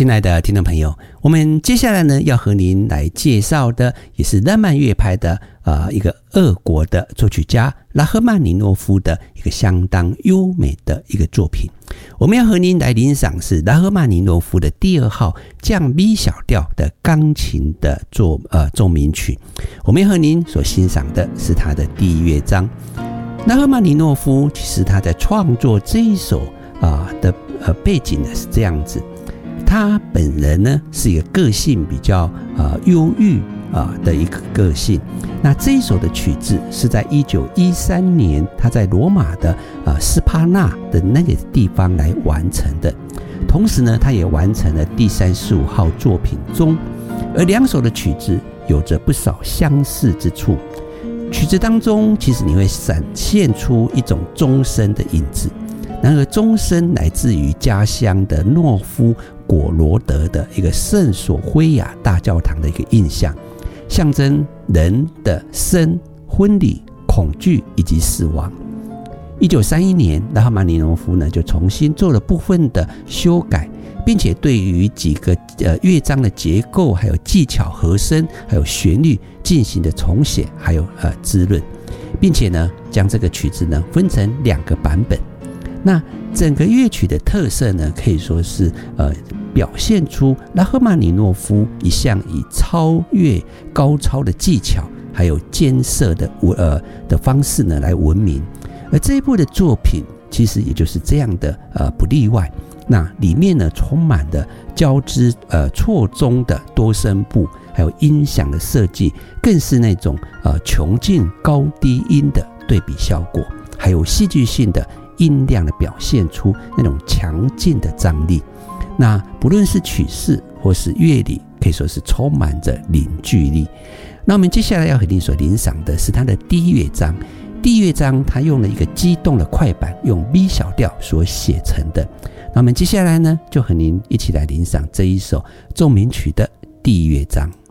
亲爱的听众朋友，我们接下来呢要和您来介绍的也是浪漫乐派的一个俄国的作曲家拉赫曼尼诺夫的一个相当优美的一个作品。我们要和您来欣赏是拉赫曼尼诺夫的第2号降 B 小调的钢琴的奏鸣曲。我们要和您所欣赏的是他的第1乐章。拉赫曼尼诺夫其实他在创作这一首的背景呢是这样子。他本人呢是一个个性比较忧郁的一个个性。那这一首的曲子是在1913年他在罗马的斯帕纳的那个地方来完成的。同时呢，他也完成了第35号作品中，而2首的曲子有着不少相似之处。曲子当中，其实你会闪现出一种钟声的影子。然而钟声来自于家乡的诺夫果罗德的一个圣索菲亚大教堂的一个印象，象征人的生、婚礼、恐惧以及死亡。1931年，拉赫曼尼诺夫呢就重新做了部分的修改，并且对于几个乐章的结构、还有技巧、和声、还有旋律进行的重写，还有滋润，并且呢将这个曲子呢分成2个版本。那整个乐曲的特色呢，可以说是表现出拉赫曼尼诺夫一向以超越高超的技巧还有艰涩的方式呢来闻名。而这一部的作品其实也就是这样的不例外。那里面呢充满了交织错综的多声部，还有音响的设计，更是那种穷尽高低音的对比效果，还有戏剧性的音量的表现出那种强劲的张力。那不论是曲式或是乐理，可以说是充满着凝聚力。那我们接下来要和您所欣赏的是它的第1乐章。第1乐章它用了一个激动的快板，用 B 小调所写成的。那我们接下来呢，就和您一起来欣赏这一首奏鸣曲的第1乐章。